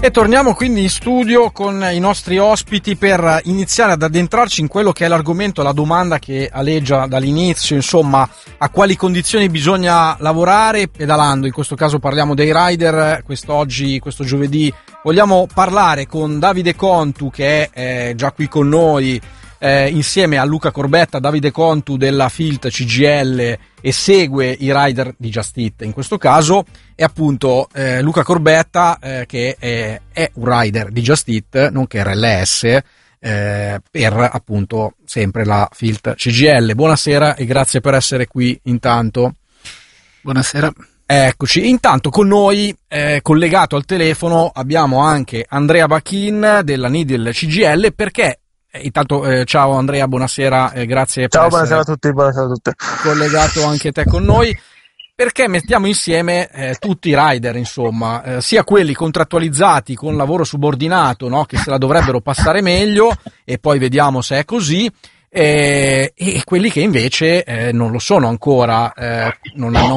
E torniamo quindi in studio con i nostri ospiti per iniziare ad addentrarci in quello che è l'argomento, la domanda che aleggia dall'inizio, insomma, a quali condizioni bisogna lavorare pedalando. In questo caso parliamo dei rider. Questo giovedì, vogliamo parlare con Davide Contu, che è già qui con noi, insieme a Luca Corbetta. Davide Contu della FILT CGIL e segue i rider di Just Eat in questo caso, e appunto Luca Corbetta che è un rider di Just Eat, nonché RLS, per appunto sempre la FILT CGIL. Buonasera e grazie per essere qui intanto. Buonasera. Eccoci, intanto con noi collegato al telefono abbiamo anche Andrea Bacchin della NIDL CGIL, perché intanto ciao Andrea, buonasera, grazie. Ciao, buonasera a tutti, buonasera a tutte. Collegato anche te con noi, perché mettiamo insieme tutti i rider, insomma, sia quelli contrattualizzati con lavoro subordinato, no, che se la dovrebbero passare meglio, e poi vediamo se è così, e quelli che invece non lo sono ancora, non hanno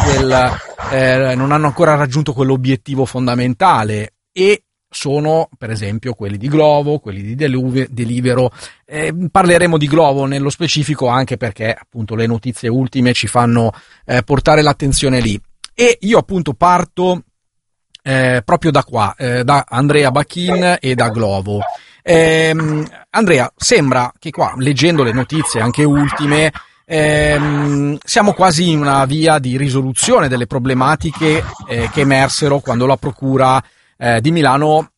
ancora raggiunto quell'obiettivo fondamentale, e sono per esempio quelli di Glovo, quelli di Deliveroo. Parleremo di Glovo nello specifico anche perché appunto le notizie ultime ci fanno portare l'attenzione lì, e io appunto parto proprio da qua, da Andrea Bacchin e da Glovo. Andrea, sembra che qua, leggendo le notizie anche ultime, siamo quasi in una via di risoluzione delle problematiche che emersero quando la procura di Milano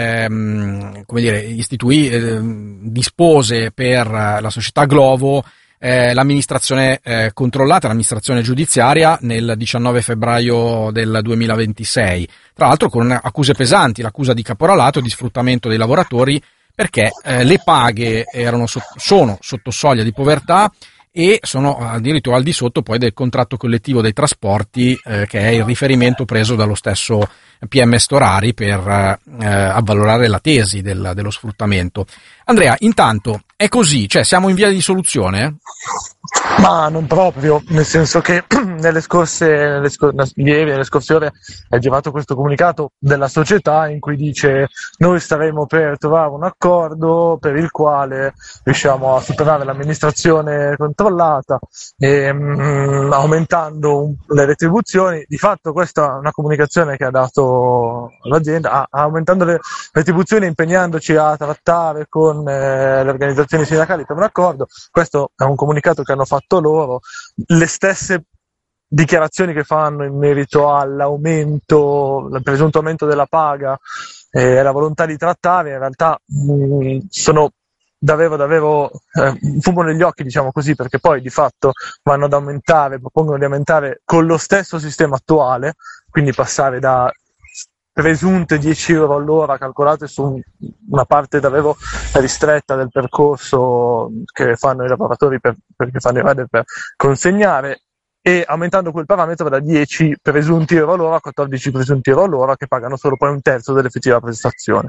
dispose per la società Glovo l'amministrazione controllata, l'amministrazione giudiziaria, nel 19 febbraio del 2026, tra l'altro con accuse pesanti, l'accusa di caporalato e di sfruttamento dei lavoratori, perché le paghe sono sotto soglia di povertà e sono addirittura al di sotto poi del contratto collettivo dei trasporti, che è il riferimento preso dallo stesso PM Storari per avvalorare la tesi dello sfruttamento. Andrea, intanto è così, cioè siamo in via di soluzione? Ma non proprio, nel senso che nelle scorse ore è girato questo comunicato della società in cui dice: noi staremo per trovare un accordo per il quale riusciamo a superare l'amministrazione controllata e aumentando le retribuzioni. Di fatto questa è una comunicazione che ha dato l'azienda, aumentando le retribuzioni, impegnandoci a trattare con le organizzazioni sindacali per un accordo. Questo è un comunicato che hanno fatto loro. Le stesse dichiarazioni che fanno in merito all'aumento, al presunto aumento della paga e la volontà di trattare, in realtà sono davvero fumo negli occhi, diciamo così, perché poi di fatto vanno ad aumentare, propongono di aumentare con lo stesso sistema attuale, quindi passare da presunte 10 euro all'ora calcolate su una parte davvero ristretta del percorso che fanno i lavoratori perché fanno i rider per consegnare, e aumentando quel parametro da 10 presunti euro all'ora a 14 presunti euro all'ora, che pagano solo poi un terzo dell'effettiva prestazione.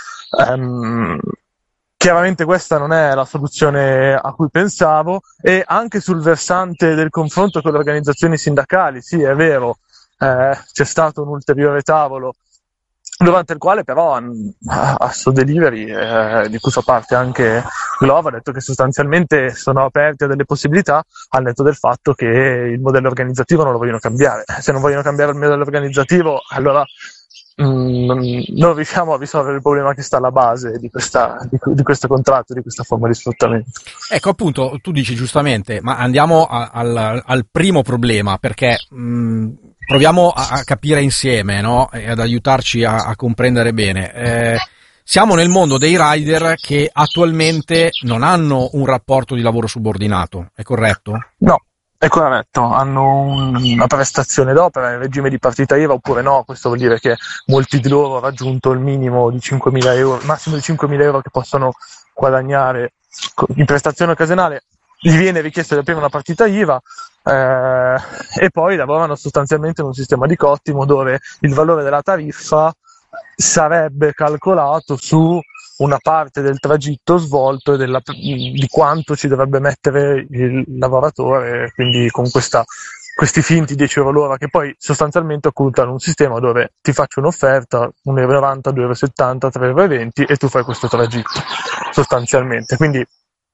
Chiaramente questa non è la soluzione a cui pensavo, e anche sul versante del confronto con le organizzazioni sindacali, sì, è vero, c'è stato un ulteriore tavolo durante il quale però a Delivery, di cui fa parte anche Glovo, ha detto che sostanzialmente sono aperti a delle possibilità, al netto del fatto che il modello organizzativo non lo vogliono cambiare. Se non vogliono cambiare il modello organizzativo, allora non riusciamo a risolvere il problema che sta alla base di questo contratto, di questa forma di sfruttamento. Ecco, appunto, tu dici giustamente, ma andiamo al primo problema, perché proviamo a capire insieme, no? E ad aiutarci a comprendere bene. Siamo nel mondo dei rider che attualmente non hanno un rapporto di lavoro subordinato, è corretto? No. È corretto, hanno una prestazione d'opera in regime di partita IVA oppure no. Questo vuol dire che molti di loro hanno raggiunto il minimo di 5.000 euro, il massimo di 5.000 euro che possono guadagnare in prestazione occasionale. Gli viene richiesto di aprire una partita IVA e poi lavorano sostanzialmente in un sistema di cottimo dove il valore della tariffa sarebbe calcolato su una parte del tragitto svolto e di quanto ci dovrebbe mettere il lavoratore, quindi con questa questi finti 10 euro l'ora che poi sostanzialmente occultano un sistema dove ti faccio un'offerta 1,90 euro, 2,70 euro, 3,20 euro e tu fai questo tragitto sostanzialmente. Quindi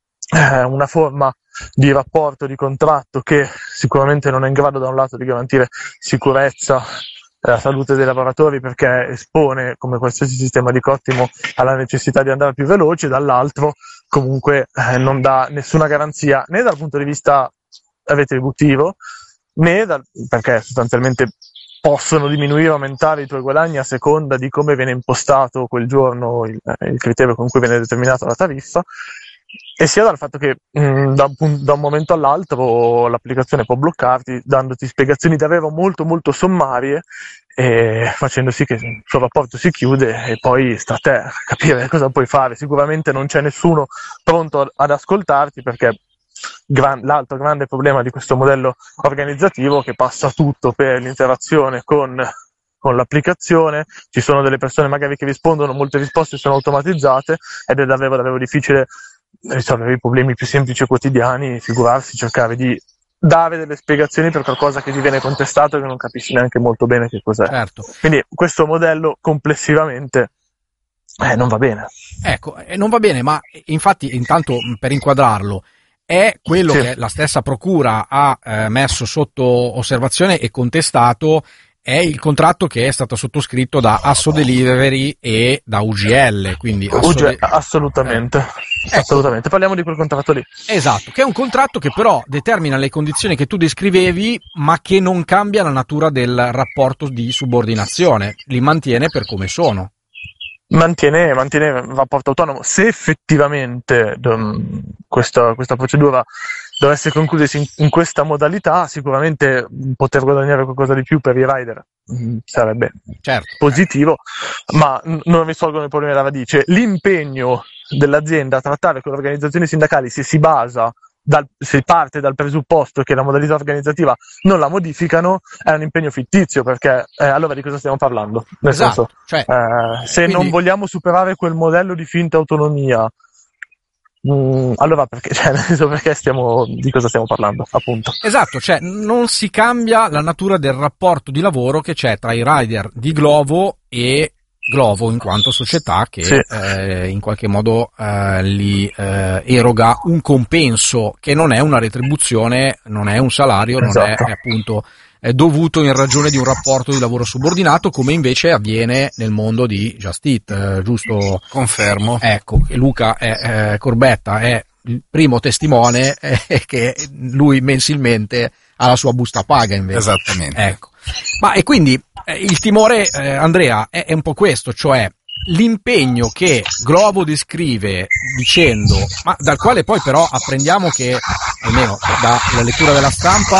una forma di rapporto, di contratto che sicuramente non è in grado da un lato di garantire sicurezza e la salute dei lavoratori, perché espone, come qualsiasi sistema di cottimo, alla necessità di andare più veloce, dall'altro comunque non dà nessuna garanzia né dal punto di vista retributivo perché sostanzialmente possono diminuire o aumentare i tuoi guadagni a seconda di come viene impostato quel giorno il criterio con cui viene determinata la tariffa, e sia dal fatto che da un momento all'altro l'applicazione può bloccarti dandoti spiegazioni davvero molto molto sommarie e facendo sì che il suo rapporto si chiude e poi sta a te capire cosa puoi fare. Sicuramente non c'è nessuno pronto ad ascoltarti, perché l'altro grande problema di questo modello organizzativo è che passa tutto per l'interazione con l'applicazione. Ci sono delle persone magari che rispondono, molte risposte sono automatizzate ed è davvero difficile risolvere i problemi più semplici e quotidiani, figurarsi cercare di dare delle spiegazioni per qualcosa che ti viene contestato e che non capisci neanche molto bene che cos'è. Certo. Quindi questo modello complessivamente non va bene. Ecco, non va bene, ma infatti intanto per inquadrarlo è quello sì. che la stessa procura ha messo sotto osservazione e contestato, è il contratto che è stato sottoscritto da Asso Delivery e da UGL, quindi assolutamente. Ecco. Assolutamente, parliamo di quel contratto lì. Esatto, che è un contratto che però determina le condizioni che tu descrivevi, ma che non cambia la natura del rapporto di subordinazione, li mantiene per come sono. Mantiene il rapporto autonomo. Se effettivamente questa procedura dovesse concludersi in questa modalità, sicuramente poter guadagnare qualcosa di più per i rider sarebbe positivo, ma non risolvono il problema alla radice. L'impegno dell'azienda a trattare con le organizzazioni sindacali, se parte dal presupposto che la modalità organizzativa non la modificano, è un impegno fittizio, perché allora di cosa stiamo parlando? Nel senso, se quindi non vogliamo superare quel modello di finta autonomia, allora perché? Di cosa stiamo parlando, appunto? Esatto, cioè non si cambia la natura del rapporto di lavoro che c'è tra i rider di Glovo e Glovo in quanto società che in qualche modo li eroga un compenso che non è una retribuzione, non è un salario, non è appunto dovuto in ragione di un rapporto di lavoro subordinato, come invece avviene nel mondo di Just Eat, giusto? Confermo. Ecco, Luca Corbetta è il primo testimone che lui mensilmente ha la sua busta paga invece. Esattamente. Ecco. Ma e quindi il timore, Andrea, è un po' questo, cioè l'impegno che Glovo descrive dicendo, ma dal quale poi però apprendiamo che, almeno dalla lettura della stampa,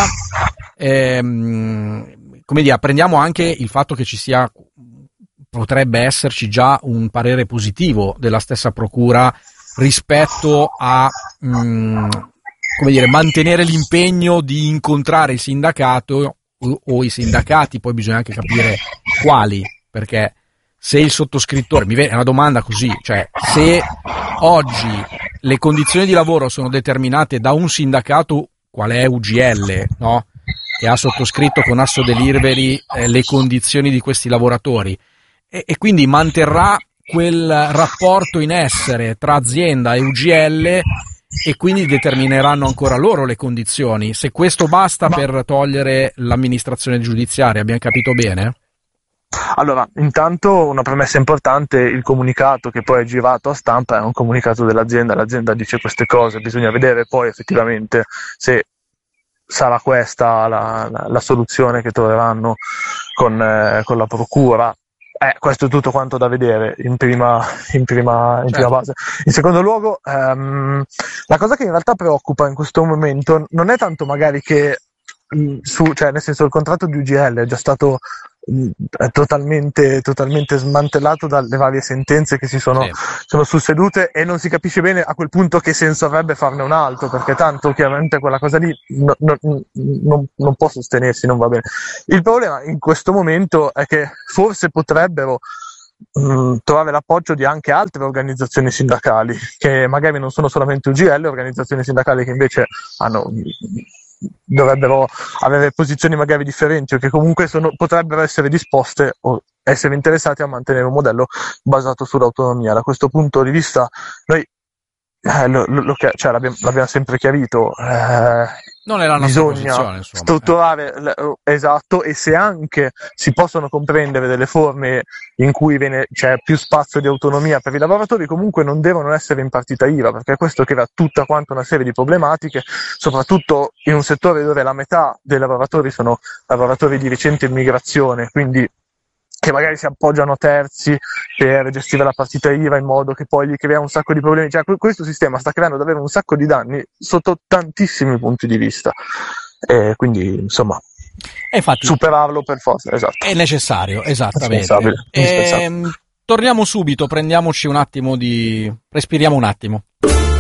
come dire, apprendiamo anche il fatto che potrebbe esserci già un parere positivo della stessa procura rispetto a come dire, mantenere l'impegno di incontrare il sindacato o i sindacati, poi bisogna anche capire quali, perché se il sottoscrittore, è una domanda così, cioè se oggi le condizioni di lavoro sono determinate da un sindacato qual è UGL, no? Che ha sottoscritto con Asso Delivery le condizioni di questi lavoratori e quindi manterrà quel rapporto in essere tra azienda e UGL e quindi determineranno ancora loro le condizioni. Se questo basta per togliere l'amministrazione giudiziaria, abbiamo capito bene? Allora, intanto una premessa importante: il comunicato che poi è girato a stampa è un comunicato dell'azienda, l'azienda dice queste cose, bisogna vedere poi effettivamente se sarà questa la soluzione che troveranno con la procura. Questo è tutto quanto da vedere in prima base. In secondo luogo, la cosa che in realtà preoccupa in questo momento non è tanto magari che cioè nel senso, il contratto di UGL è già stato totalmente smantellato dalle varie sentenze che sono succedute e non si capisce bene a quel punto che senso avrebbe farne un altro, perché tanto chiaramente quella cosa lì non può sostenersi, non va bene. Il problema in questo momento è che forse potrebbero trovare l'appoggio di anche altre organizzazioni sindacali, che magari non sono solamente UGL, organizzazioni sindacali che invece hanno dovrebbero avere posizioni magari differenti o che comunque potrebbero essere disposte o essere interessati a mantenere un modello basato sull'autonomia. Da questo punto di vista noi cioè, l'abbiamo sempre chiarito, non è la nostra bisogna posizione, insomma. Strutturare, esatto, e se anche si possono comprendere delle forme in cui c'è più spazio di autonomia per i lavoratori, comunque non devono essere in partita IVA, perché questo crea tutta quanta una serie di problematiche, soprattutto in un settore dove la metà dei lavoratori sono lavoratori di recente immigrazione, quindi che magari si appoggiano a terzi per gestire la partita IVA in modo che poi gli crea un sacco di problemi. Cioè, questo sistema sta creando davvero un sacco di danni sotto tantissimi punti di vista. Quindi, insomma, infatti, superarlo per forza, esatto. È necessario, esattamente. Indispensabile. Torniamo subito, respiriamo un attimo.